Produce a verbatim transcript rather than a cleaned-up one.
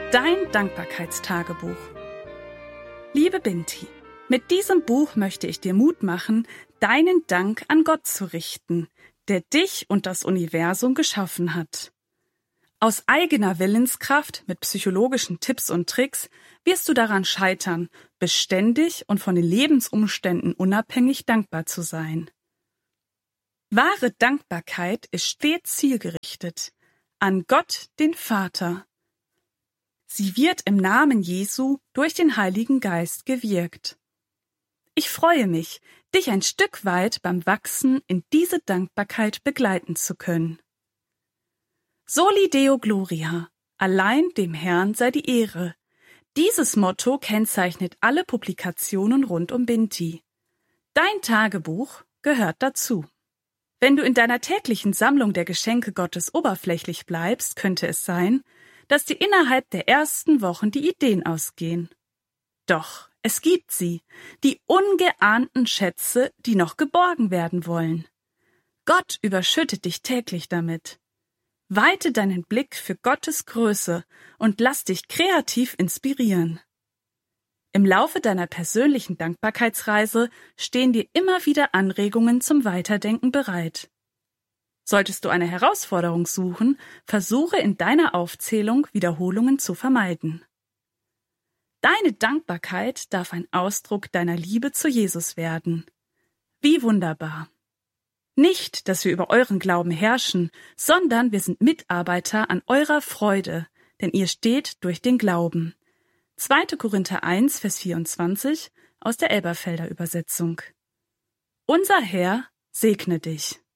Dein Dankbarkeitstagebuch. Liebe Binti, mit diesem Buch möchte ich dir Mut machen, deinen Dank an Gott zu richten, der dich und das Universum geschaffen hat. Aus eigener Willenskraft mit psychologischen Tipps und Tricks wirst du daran scheitern, beständig und von den Lebensumständen unabhängig dankbar zu sein. Wahre Dankbarkeit ist stets zielgerichtet an Gott, den Vater. Sie wird im Namen Jesu durch den Heiligen Geist gewirkt. Ich freue mich, dich ein Stück weit beim Wachsen in diese Dankbarkeit begleiten zu können. Soli Deo Gloria, allein dem Herrn sei die Ehre. Dieses Motto kennzeichnet alle Publikationen rund um Binti. Dein Tagebuch gehört dazu. Wenn du in deiner täglichen Sammlung der Geschenke Gottes oberflächlich bleibst, könnte es sein, dass dir innerhalb der ersten Wochen die Ideen ausgehen. Doch es gibt sie, die ungeahnten Schätze, die noch geborgen werden wollen. Gott überschüttet dich täglich damit. Weite deinen Blick für Gottes Größe und lass dich kreativ inspirieren. Im Laufe deiner persönlichen Dankbarkeitsreise stehen dir immer wieder Anregungen zum Weiterdenken bereit. Solltest du eine Herausforderung suchen, versuche in deiner Aufzählung Wiederholungen zu vermeiden. Deine Dankbarkeit darf ein Ausdruck deiner Liebe zu Jesus werden. Wie wunderbar! Nicht, dass wir über euren Glauben herrschen, sondern wir sind Mitarbeiter an eurer Freude, denn ihr steht durch den Glauben. zweiter Korinther eins, Vers vierundzwanzig aus der Elberfelder Übersetzung. Unser Herr segne dich.